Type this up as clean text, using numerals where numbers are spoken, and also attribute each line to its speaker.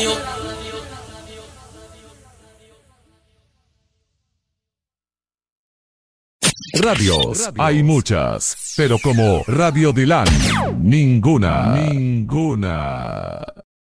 Speaker 1: Radios, hay muchas, pero como Radio Dylan, ninguna.